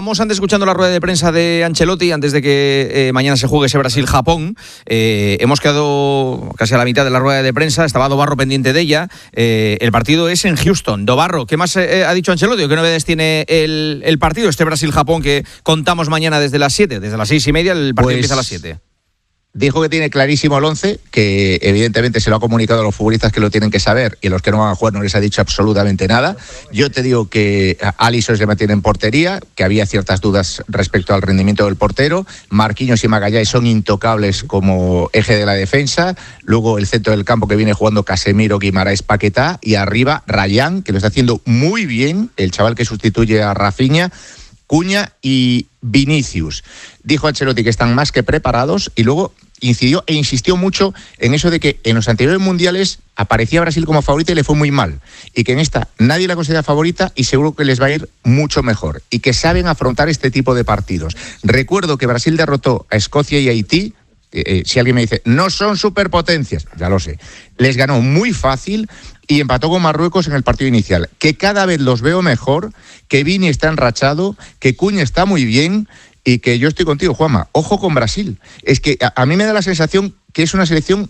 Estamos antes escuchando la rueda de prensa de Ancelotti antes de que mañana se juegue ese Brasil-Japón. Hemos quedado casi a la mitad de la rueda de prensa, estaba Dobarro pendiente de ella. El partido es en Houston. Dobarro, ¿qué más ha dicho Ancelotti? ¿Qué novedades tiene el partido, este Brasil-Japón que contamos mañana desde las 7, desde las 6:30, el partido empieza a las 7? Dijo que tiene clarísimo el 11, que evidentemente se lo ha comunicado a los futbolistas que lo tienen que saber, y a los que no van a jugar no les ha dicho absolutamente nada. Yo te digo que Alisson se mantiene en portería, que había ciertas dudas respecto al rendimiento del portero. Marquinhos y Magalhães son intocables como eje de la defensa. Luego el centro del campo que viene jugando Casemiro, Guimaraes, Paquetá, y arriba Rayán, que lo está haciendo muy bien, el chaval que sustituye a Rafinha, Cunha y Vinicius. Dijo Ancelotti que están más que preparados, y luego incidió e insistió mucho en eso de que en los anteriores mundiales aparecía Brasil como favorita y le fue muy mal, y que en esta nadie la considera favorita y seguro que les va a ir mucho mejor, y que saben afrontar este tipo de partidos. Recuerdo que Brasil derrotó a Escocia y Haití. Si alguien me dice, no son superpotencias, ya lo sé, les ganó muy fácil y empató con Marruecos en el partido inicial. Que cada vez los veo mejor, que Vini está enrachado, que Cunha está muy bien, y que yo estoy contigo, Juanma. Ojo con Brasil. Es que a mí me da la sensación que es una selección,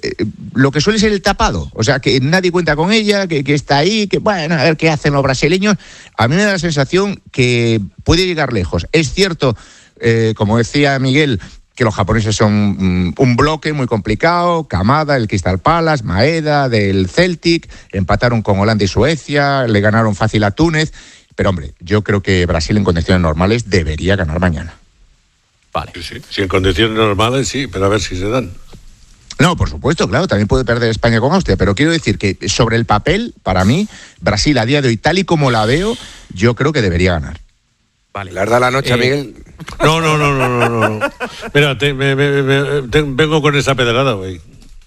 lo que suele ser el tapado. O sea, que nadie cuenta con ella, que está ahí, que bueno, a ver qué hacen los brasileños. A mí me da la sensación que puede llegar lejos. Es cierto, como decía Miguel, que los japoneses son un bloque muy complicado. Kamada, el Crystal Palace, Maeda del Celtic, empataron con Holanda y Suecia, le ganaron fácil a Túnez. Pero hombre, yo creo que Brasil en condiciones normales debería ganar mañana. Vale. Sí, en condiciones normales sí, pero a ver si se dan. No, por supuesto, claro, también puede perder España con Austria, pero quiero decir que sobre el papel, para mí, Brasil a día de hoy, tal y como la veo, yo creo que debería ganar. Vale. ¿Le has dado la noche, Miguel? No. Mira, vengo con esa pedrada, güey.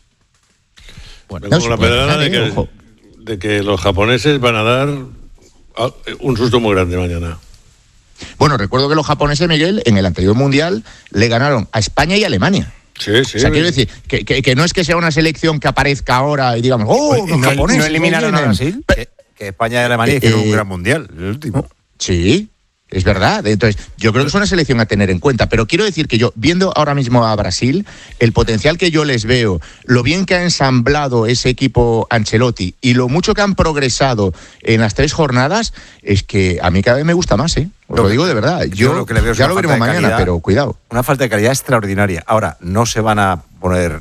Bueno, vengo con la pedrada de que los japoneses van a dar un susto muy grande mañana. Bueno, recuerdo que los japoneses, Miguel, en el anterior mundial le ganaron a España y a Alemania. Sí. O sea, quiero decir que no es que sea una selección que aparezca ahora y digamos, los japoneses. ¿No eliminaron a Brasil? Que España y Alemania hicieron un gran mundial, el último. Sí. Es verdad, entonces yo creo que es una selección a tener en cuenta, pero quiero decir que yo, viendo ahora mismo a Brasil, el potencial que yo les veo, lo bien que ha ensamblado ese equipo Ancelotti y lo mucho que han progresado en las 3 jornadas, es que a mí cada vez me gusta más, ¿eh? Os lo digo de verdad. Yo lo que le veo ya lo veremos mañana, calidad, pero cuidado. Una falta de calidad extraordinaria. Ahora, no se van a poner...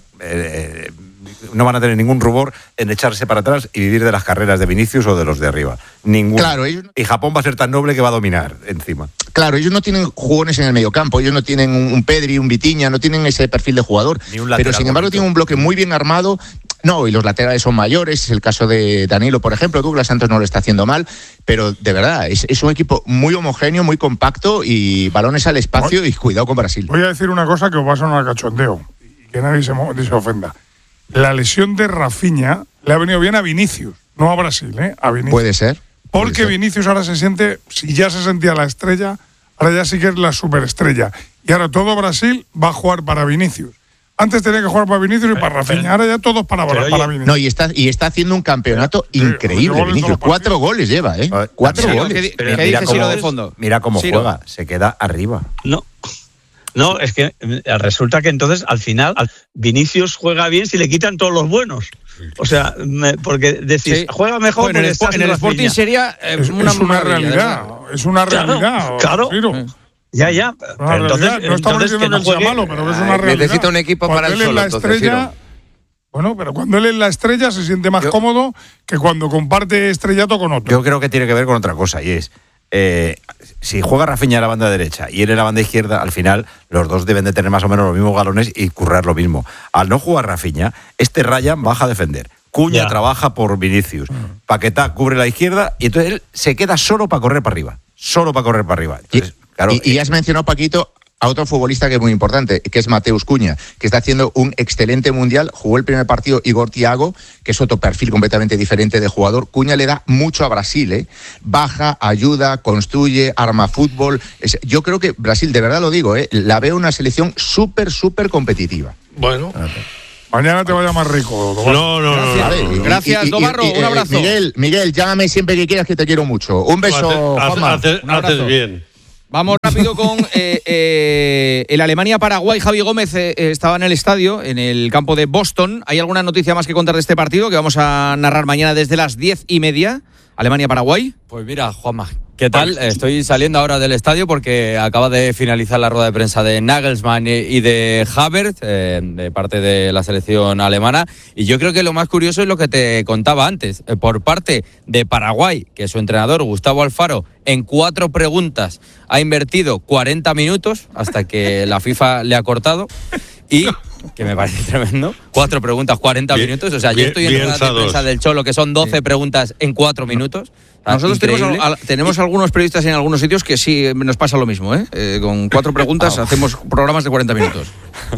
no van a tener ningún rubor en echarse para atrás y vivir de las carreras de Vinicius o de los de arriba. Ninguno. Claro, ellos... Y Japón va a ser tan noble que va a dominar encima. Claro, ellos no tienen jugones en el mediocampo, ellos no tienen un Pedri, un Vitinha, no tienen ese perfil de jugador. Pero sin embargo tienen un bloque muy bien armado. No, y los laterales son mayores, es el caso de Danilo, por ejemplo. Douglas Santos no lo está haciendo mal, pero de verdad, es un equipo muy homogéneo, muy compacto y balones al espacio y cuidado con Brasil. Voy a decir una cosa que os va a sonar a cachondeo y que nadie se ofenda. La lesión de Rafinha le ha venido bien a Vinicius, no a Brasil, a Vinicius. Puede ser. Porque Vinicius ahora se siente, si ya se sentía la estrella, ahora ya sí que es la superestrella. Y ahora todo Brasil va a jugar para Vinicius. Antes tenía que jugar para Vinicius y para Rafinha, ahora ya todos para Vinicius. No, y está haciendo un campeonato increíble, Vinicius. 4 goles lleva, 4 goles. Mira cómo juega, se queda arriba. No, es que resulta que entonces al final Vinicius juega bien si le quitan todos los buenos. O sea, porque decís, juega mejor. Bueno, en el Sporting sería una realidad. Es una realidad. Claro. Ya. Pero entonces, no estamos diciendo que sea malo, pero es una realidad. Necesita un equipo para el solo, estrella. Bueno, pero cuando él es la estrella se siente más cómodo que cuando comparte estrellato con otro. Yo creo que tiene que ver con otra cosa, y es... si juega Rafinha a la banda derecha y él en la banda izquierda, al final los dos deben de tener más o menos los mismos galones y currar lo mismo. Al no jugar Rafinha, Ryan baja a defender. Cunha trabaja por Vinicius. Paquetá cubre la izquierda y entonces él se queda solo para correr para arriba. Entonces, y has mencionado, Paquito, a otro futbolista que es muy importante, que es Mateus Cunha, que está haciendo un excelente mundial. Jugó el primer partido Igor Thiago, que es otro perfil completamente diferente de jugador. Cunha le da mucho a Brasil, baja, ayuda, construye, arma fútbol. Yo creo que Brasil, de verdad lo digo, la veo una selección súper competitiva. Bueno. Mañana te vaya más rico. No. Vale, gracias, Dobarro, un abrazo. Miguel, llámame siempre que quieras, que te quiero mucho. Un beso, Juanma. Haces bien. Vamos rápido con el Alemania-Paraguay. Javi Gómez estaba en el estadio, en el campo de Boston. ¿Hay alguna noticia más que contar de este partido que vamos a narrar mañana desde las 10:30? Alemania-Paraguay. Pues mira, Juanma, ¿qué tal? Estoy saliendo ahora del estadio porque acaba de finalizar la rueda de prensa de Nagelsmann y de Havertz, de parte de la selección alemana. Y yo creo que lo más curioso es lo que te contaba antes. Por parte de Paraguay, que su entrenador, Gustavo Alfaro, en 4 preguntas ha invertido 40 minutos hasta que la FIFA le ha cortado. Y, que me parece tremendo, 4 preguntas, 40 minutos. O sea, yo estoy en la rueda de prensa del Cholo, que son 12 preguntas en 4 minutos. Nosotros tenemos algunos periodistas en algunos sitios que sí nos pasa lo mismo, con 4 preguntas hacemos programas de 40 minutos.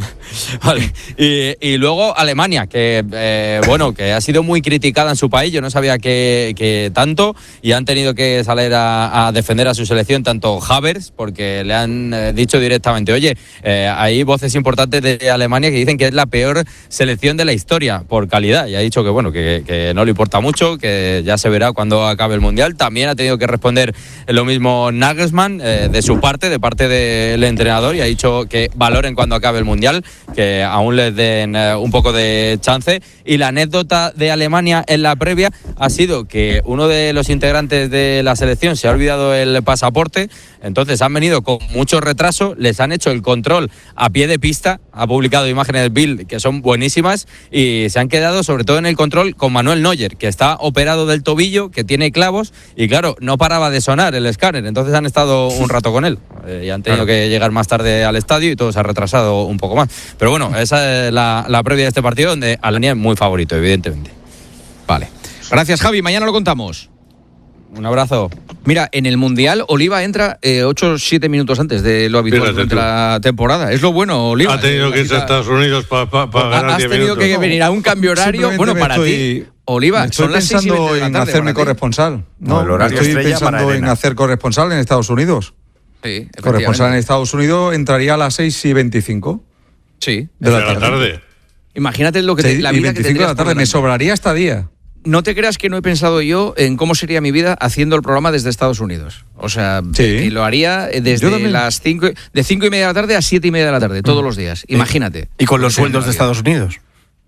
Vale. Y luego Alemania, que bueno, que ha sido muy criticada en su país. Yo no sabía que tanto, y han tenido que salir a defender a su selección, tanto Havertz, porque le han dicho directamente, oye, hay voces importantes de Alemania que dicen que es la peor selección de la historia por calidad, y ha dicho que bueno, que no le importa mucho, que ya se verá cuando acabe el Mundial. También ha tenido que responder lo mismo Nagelsmann, de su parte, de parte del entrenador, y ha dicho que valoren cuando acabe el Mundial, que aún les den un poco de chance. Y la anécdota de Alemania en la previa ha sido que uno de los integrantes de la selección se ha olvidado el pasaporte, entonces han venido con mucho retraso, les han hecho el control a pie de pista, ha publicado imágenes Bild que son buenísimas, y se han quedado sobre todo en el control con Manuel Neuer, que está operado del tobillo, que tiene clavos, y claro, no paraba de sonar el escáner, entonces han estado un rato con él, y han tenido que llegar más tarde al estadio y todo se ha retrasado un poco más. Pero bueno, esa es la previa de este partido, donde Alemania es muy favorito, evidentemente. Vale. Gracias, Javi. Mañana lo contamos. Un abrazo. Mira, en el Mundial Oliva entra 8 o 7 minutos antes de lo habitual durante la temporada. Es lo bueno, Oliva. Ha tenido que irse a Estados Unidos para ganar 10 minutos. Has tenido que venir a un cambio horario. Bueno, para ti, Oliva, son las 6:20 de la tarde. Estoy pensando en hacerme corresponsal. No, el horario estoy pensando en hacer corresponsal en Estados Unidos. Sí, corresponsal en Estados Unidos entraría a las 6:25. Sí. De la tarde. Imagínate lo que la vida que tendrías de la tarde. Me sobraría hasta día. No te creas que no he pensado yo en cómo sería mi vida haciendo el programa desde Estados Unidos. O sea, y lo haría desde las 5, de 5:30 de la tarde a 7:30 de la tarde, todos los días. Imagínate. ¿Y con los sueldos de Estados Unidos?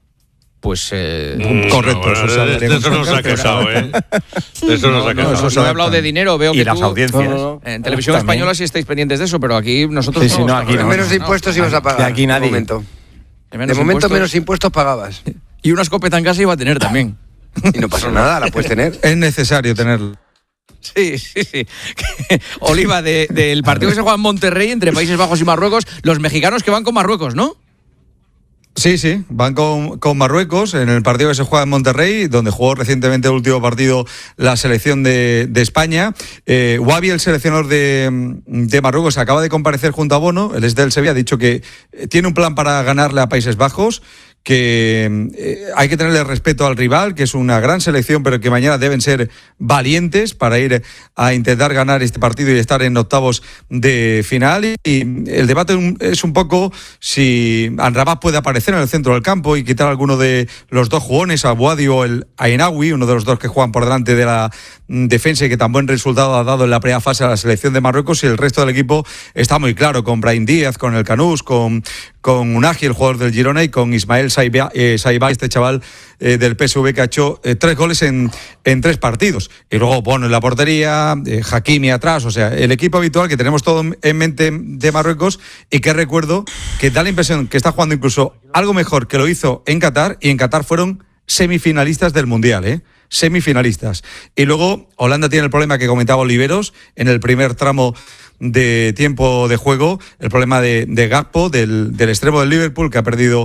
Pues correcto. De eso nos ha quejado, ¿eh? De eso nos ha quejado. No he hablado de dinero, veo que las audiencias. En televisión española sí estáis pendientes de eso, pero aquí nosotros no. Aquí menos impuestos ibas a pagar. De aquí nadie. De momento menos impuestos pagabas. Y una escopeta en casa iba a tener también. Y no pasa nada, la puedes tener. Es necesario tenerlo. Sí. Oliva, del partido que se juega en Monterrey entre Países Bajos y Marruecos, los mexicanos que van con Marruecos, ¿no? Sí, van con Marruecos en el partido que se juega en Monterrey, donde jugó recientemente el último partido la selección de España. Wabi, el seleccionador de Marruecos, acaba de comparecer junto a Bono, el ex del Sevilla, ha dicho que tiene un plan para ganarle a Países Bajos, que hay que tenerle respeto al rival, que es una gran selección, pero que mañana deben ser valientes para ir a intentar ganar este partido y estar en octavos de final. Y el debate es un poco si Amrabat puede aparecer en el centro del campo y quitar a alguno de los dos jugones, a Boadi o el Ainaoui, uno de los dos que juegan por delante de la defensa y que tan buen resultado ha dado en la primera fase a la selección de Marruecos, y el resto del equipo está muy claro, con Brahim Díaz, con el Canús, con Unagi, el jugador del Girona, y con Ismael Saiba, este chaval del PSV que ha hecho 3 goles en 3 partidos. Y luego Bono en la portería, Hakimi atrás, o sea, el equipo habitual que tenemos todo en mente de Marruecos, y que recuerdo que da la impresión que está jugando incluso algo mejor que lo hizo en Qatar, y en Qatar fueron semifinalistas del Mundial, semifinalistas. Y luego Holanda tiene el problema que comentaba Oliveros en el primer tramo de tiempo de juego, el problema de Gakpo, del extremo del Liverpool, que ha perdido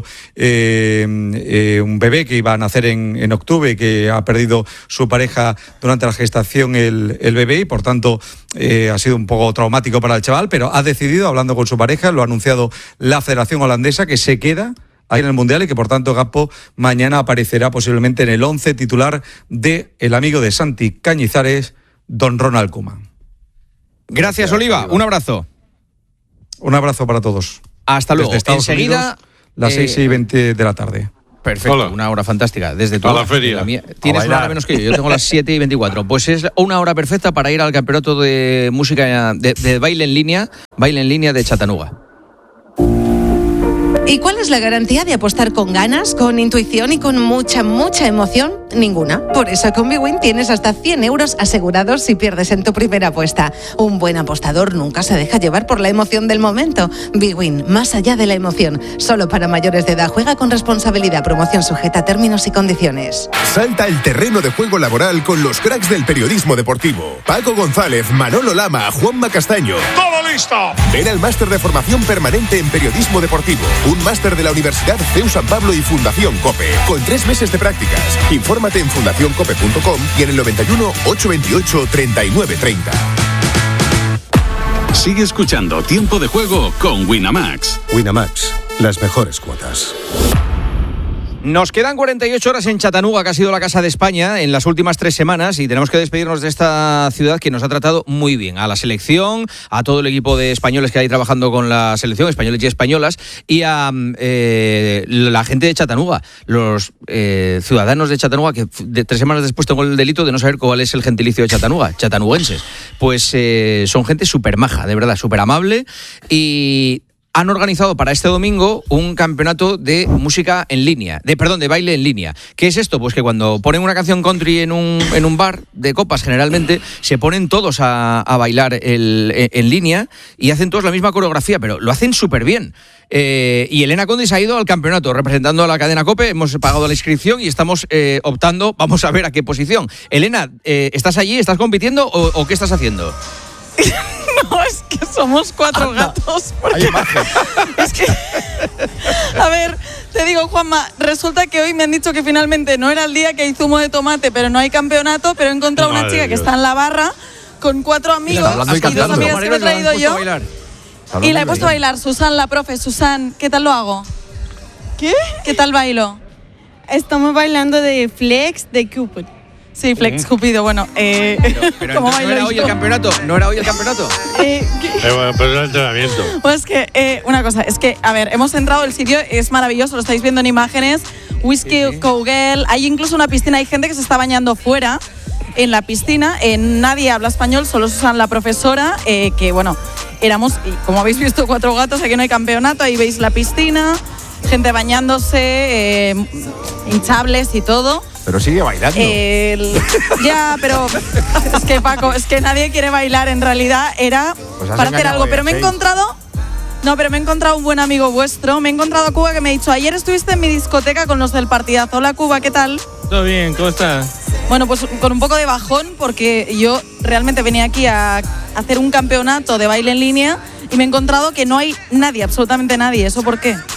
un bebé que iba a nacer en octubre y que ha perdido su pareja durante la gestación el bebé, y por tanto ha sido un poco traumático para el chaval, pero ha decidido, hablando con su pareja, lo ha anunciado la Federación Holandesa, que se queda ahí en el Mundial, y que por tanto Gakpo mañana aparecerá posiblemente en el 11 titular de el amigo de Santi Cañizares, don Ronald Koeman. Gracias, Oliva. Un abrazo. Un abrazo para todos. Hasta luego. Desde Estados Enseguida, Unidos, las 6:20 de la tarde. Perfecto, Hola. una hora fantástica. Desde tu A la feria. Tienes una hora menos que yo tengo las 7:24. Pues es una hora perfecta para ir al campeonato de música, de baile en línea de Chattanooga. ¿Y cuál es la garantía de apostar con ganas, con intuición y con mucha emoción? Ninguna. Por eso con bwin tienes hasta 100 euros asegurados si pierdes en tu primera apuesta. Un buen apostador nunca se deja llevar por la emoción del momento. bwin, más allá de la emoción. Solo para mayores de edad. Juega con responsabilidad. Promoción sujeta a términos y condiciones. Salta al terreno de juego laboral con los cracks del periodismo deportivo. Paco González, Manolo Lama, Juanma Castaño. ¡Todo listo! Ven al máster de formación permanente en periodismo deportivo. Un máster de la Universidad CEU San Pablo y Fundación COPE. Con 3 meses de prácticas. Infórmate en fundacioncope.com y en el 91 828 3930. Sigue escuchando Tiempo de Juego con Winamax. Winamax, las mejores cuotas. Nos quedan 48 horas en Chattanooga, que ha sido la casa de España en las últimas 3 semanas, y tenemos que despedirnos de esta ciudad que nos ha tratado muy bien. A la selección, a todo el equipo de españoles que hay trabajando con la selección, españoles y españolas, y a la gente de Chattanooga, los ciudadanos de Chattanooga, que 3 semanas después tengo el delito de no saber cuál es el gentilicio de Chattanooga, chattanooguenses. Pues son gente súper maja, de verdad, súper amable, y han organizado para este domingo un campeonato de música en línea, de baile en línea. ¿Qué es esto? Pues que cuando ponen una canción country en un bar de copas, generalmente se ponen todos a bailar en línea y hacen todos la misma coreografía, pero lo hacen súper bien. Y Elena Condis ha ido al campeonato representando a la cadena COPE, hemos pagado la inscripción y estamos optando, vamos a ver a qué posición. Elena, ¿estás allí? ¿Estás compitiendo o qué estás haciendo? No, es que somos 4 gatos. Porque es que, a ver, te digo, Juanma, resulta que hoy me han dicho que finalmente no era el día, que hay zumo de tomate, pero no hay campeonato, pero he encontrado una chica que está en la barra con 4 amigos y 2 amigas que me he traído yo. Y la he puesto a bailar. Susan, la profe. Susan, ¿qué tal lo hago? ¿Qué? ¿Qué tal bailo? Estamos bailando de Flex de Cupid. Sí, Flex Cupido, bueno. Pero ¿no era hoy el campeonato? ¿No era hoy el campeonato? Pero es el entrenamiento. Pues que, una cosa, es que, a ver, hemos entrado, el sitio es maravilloso, lo estáis viendo en imágenes. Whisky, Cowgirl, hay incluso una piscina, hay gente que se está bañando fuera en la piscina. Nadie habla español, solo Susan, la profesora, que, bueno, éramos, como habéis visto, 4 gatos, aquí no hay campeonato, ahí veis la piscina, gente bañándose, hinchables y todo. Pero sigue bailando. Ya, pero es que, Paco, es que nadie quiere bailar. En realidad era para hacer algo. Pero me he encontrado un buen amigo vuestro. Me he encontrado a Cuba, que me ha dicho: ayer estuviste en mi discoteca con los del partidazo. Hola, Cuba, ¿qué tal? Todo bien, ¿cómo estás? Bueno, pues con un poco de bajón, porque yo realmente venía aquí a hacer un campeonato de baile en línea y me he encontrado que no hay nadie, absolutamente nadie. ¿Eso por qué?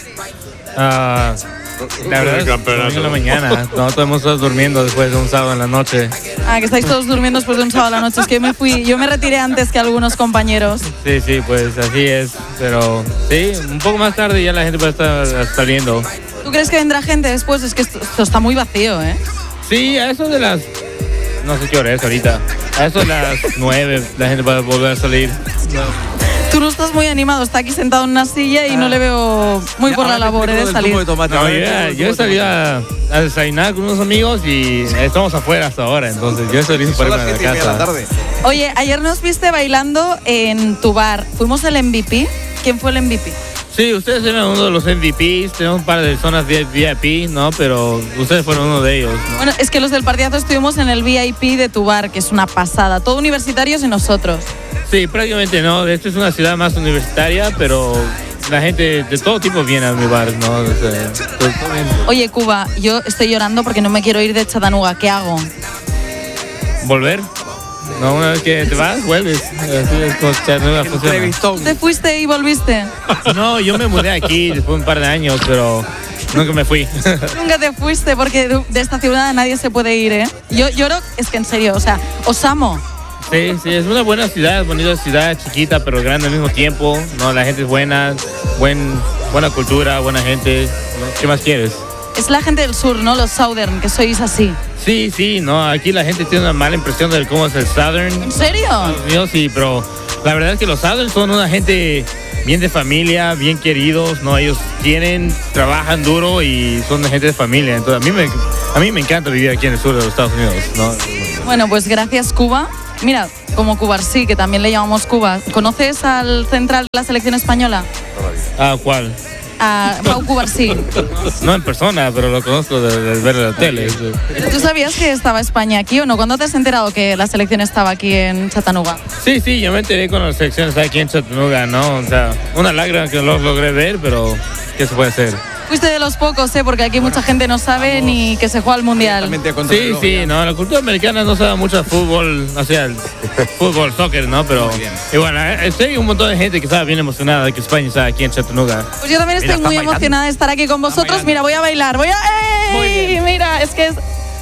La verdad es domingo en la mañana. No, todos hemos estado durmiendo después de un sábado en la noche. Que estáis todos durmiendo después de un sábado a la noche. Es que yo me retiré antes que algunos compañeros. Sí, pues así es. Pero sí, un poco más tarde ya la gente puede estar saliendo. ¿Tú crees que vendrá gente después? Es que esto está muy vacío, ¿eh? Sí, a eso de las... No sé qué hora es ahorita. A eso de las 9 la gente va a volver a salir. Tú no estás muy animado, está aquí sentado en una silla y no le veo muy por la labor de salir. Yo he salido a desayunar con unos amigos y estamos afuera hasta ahora, entonces yo estoy listo para irme a la casa. Oye, ayer nos viste bailando en tu bar. ¿Fuimos el MVP? ¿Quién fue el MVP? Sí, ustedes eran uno de los MVPs, tenemos un par de zonas VIP, ¿no? Pero ustedes fueron uno de ellos, ¿no? Bueno, es que los del partidazo estuvimos en el VIP de tu bar, que es una pasada. Todo universitarios y nosotros. Sí, prácticamente no. Esta es una ciudad más universitaria, pero la gente de todo tipo viene a mi bar, ¿no? O sea, Oye, Cuba, yo estoy llorando porque no me quiero ir de Chattanooga. ¿Qué hago? ¿Volver? No, una vez que te vas, vuelves. Así es como Chattanooga funciona. ¿Tú te fuiste y volviste? No, yo me mudé aquí después de un par de años, pero nunca me fui. Nunca te fuiste, porque de esta ciudad nadie se puede ir, ¿eh? Yo lloro, es que en serio, o sea, os amo. Sí, es una buena ciudad, bonita ciudad, chiquita pero grande al mismo tiempo, ¿no? La gente es buena, buena cultura, buena gente, ¿no? ¿Qué más quieres? Es la gente del sur, ¿no? Los Southern, que sois así. Sí, no, aquí la gente tiene una mala impresión de cómo es el Southern. ¿En serio? Yo sí, pero la verdad es que los Southern son una gente bien de familia, bien queridos, ¿no? Ellos trabajan duro y son de gente de familia. Entonces a mí me encanta vivir aquí en el sur de los Estados Unidos, ¿no? Bueno, pues gracias, Cuba. Mira, como Cubarsí, que también le llamamos Cuba. ¿Conoces al central de la selección española? ¿Cuál? A Pau Cubarsí. No en persona, pero lo conozco de ver en la tele. ¿Pero tú sabías que estaba España aquí o no? ¿Cuándo te has enterado que la selección estaba aquí en Chattanooga? Sí, yo me enteré con la selección está aquí en Chattanooga, ¿no? O sea, una lágrima que lo logré ver, pero ¿qué se puede hacer? Fuiste de los pocos, porque aquí mucha gente no sabe ni que se juega al Mundial. Sí, no, la cultura americana no sabe mucho de fútbol, o sea, el fútbol, soccer, ¿no? Pero igual, hay un montón de gente que está bien emocionada de que España está aquí en Chattanooga. Pues yo también estoy muy emocionada de estar aquí con vosotros. Mira, voy a bailar, ¡Ey! Mira, es que es...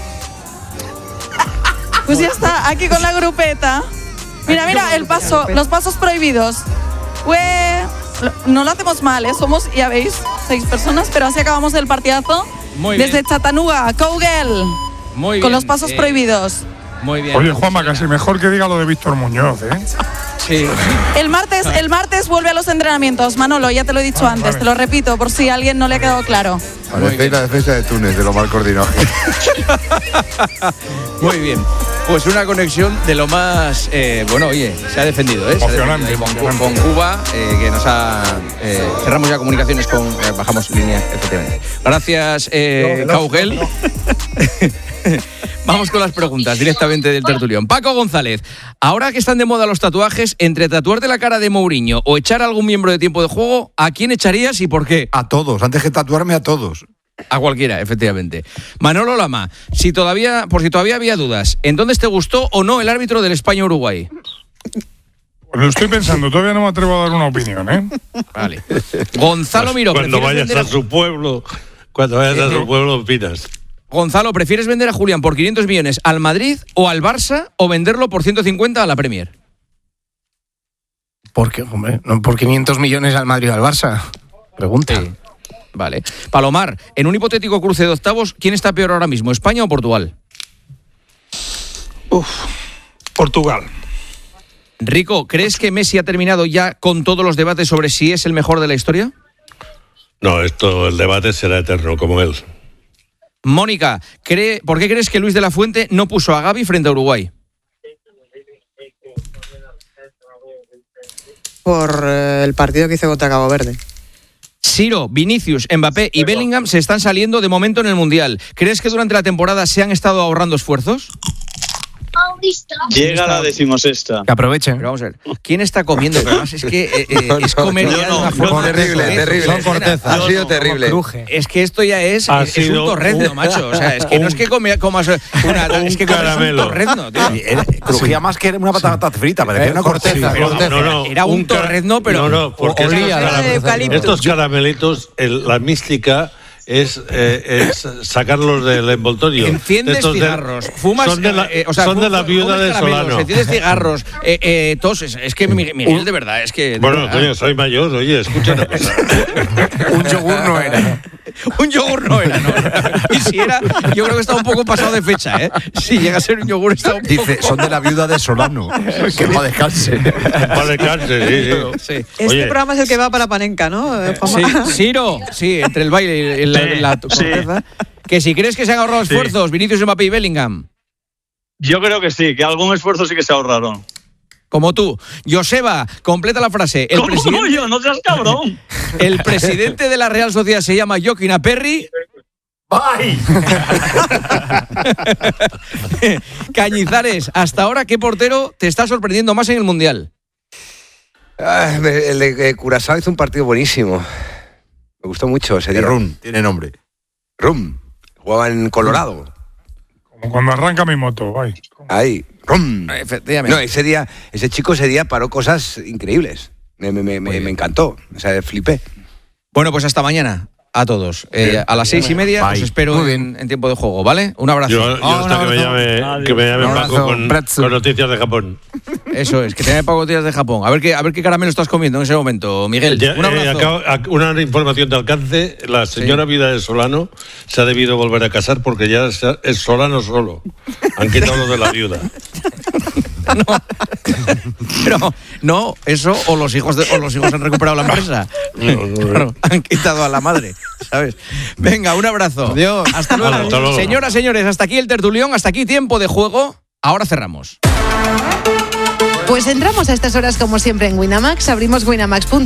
Pues ya está, aquí con la grupeta. Mira, los pasos prohibidos. No lo hacemos mal, somos, ya veis, 6 personas, pero así acabamos el partidazo. Desde Chattanooga, Cowgirl, con los pasos prohibidos. Muy bien. Oye, Juanma, casi mejor que diga lo de Víctor Muñoz, ¿eh? Sí. El martes vuelve a los entrenamientos. Manolo, ya te lo he dicho antes, vale. Te lo repito por si a alguien no le ha quedado claro. Parecéis la defensa de Túnez, de lo mal coordinado. Muy bien. Pues una conexión de lo más... bueno, oye, se ha defendido, ¿eh? Emocionante, con Cuba, que nos ha... cerramos ya comunicaciones con... bajamos línea, efectivamente. Gracias, Cowgirl. Vamos con las preguntas directamente del tertulión. Paco González, ahora que están de moda los tatuajes, entre tatuarte la cara de Mourinho o echar a algún miembro de Tiempo de Juego, ¿a quién echarías y por qué? A todos, antes que tatuarme a todos. A cualquiera, efectivamente. Manolo Lama, por si todavía había dudas, ¿entonces te gustó o no el árbitro del España-Uruguay? Pues lo estoy pensando, todavía no me atrevo a dar una opinión, ¿eh? Vale. Gonzalo Miró, cuando vayas a su pueblo, opinas. Gonzalo, ¿prefieres vender a Julián por 500 millones al Madrid o al Barça o venderlo por 150 a la Premier? ¿Por qué, hombre? No por 500 millones al Madrid o al Barça. Pregunta. Sí. Vale. Palomar, en un hipotético cruce de octavos, ¿quién está peor ahora mismo, España o Portugal? Portugal. Rico, ¿crees que Messi ha terminado ya con todos los debates sobre si es el mejor de la historia? No, el debate será eterno, como él. Mónica, ¿por qué crees que Luis de la Fuente no puso a Gavi frente a Uruguay? Por el partido que hizo contra Cabo Verde. Siro, Vinicius, Mbappé y Bellingham se están saliendo de momento en el Mundial. ¿Crees que durante la temporada se han estado ahorrando esfuerzos? Llega la 16ª. Que aprovechen. Pero vamos a ver, ¿quién está comiendo? Pero además es que es comer ya de una forma terrible. Son corteza. Ha sido terrible. Es que esto ya es un torrezno, macho. O sea, es que no es que comas es que comes un torrezno, tío. Crujía más que una patata frita, parecía una corteza. Era un torrezno, pero no, porque estos caramelitos, la mística es sacarlos del envoltorio. Enciendes cigarros, fumas... Son de la viuda de Solano. Enciendes cigarros, toses. Es que, Miguel, de verdad, es que... Bueno, coño, soy mayor, oye, escucha una cosa. Un yogur no era. Un yogur no era, no. Y si era, yo creo que estaba un poco pasado de fecha, ¿eh? Si llega a ser un yogur, está un poco... Dice, son de la viuda de Solano. Que para descanse. Para descanse, sí. Este programa es el que va para Panenka, ¿no? Sí, Ciro, sí, entre el baile y la corteza. Que si crees que se han ahorrado esfuerzos, Vinicius, Mbappé y Bellingham. Yo creo que sí, que algún esfuerzo sí que se ahorraron. Como tú. Joseba, completa la frase. ¿Cómo yo? No seas cabrón. El presidente de la Real Sociedad se llama Joaquín Aperri. ¡Ay! Cañizares, hasta ahora, ¿qué portero te está sorprendiendo más en el Mundial? El de Curazao hizo un partido buenísimo. Me gustó mucho ese día. Rum, tiene nombre. Rum. Jugaba en Colorado. Como cuando arranca mi moto, Ahí. Rum. Efectivamente. No, ese chico ese día paró cosas increíbles. Me encantó. O sea, flipé. Bueno, pues hasta mañana. A todos. A las 6:30 os espero en Tiempo de Juego, ¿vale? Un abrazo. Yo hasta que me llame Paco con noticias de Japón. Eso es, que te llame Paco noticias de Japón. A ver qué caramelo estás comiendo en ese momento, Miguel. Un abrazo. Una información de alcance. La señora Vida de Solano se ha debido volver a casar porque ya es Solano solo. Han quitado lo de la viuda. Pero no, eso o los hijos han recuperado la empresa. Claro, han quitado a la madre, ¿sabes? Venga, un abrazo. Adiós. Hasta luego. Hasta luego. Señoras, señores, hasta aquí el tertulión, hasta aquí tiempo de juego. Ahora cerramos. Pues entramos a estas horas como siempre en Winamax, abrimos winamax.com.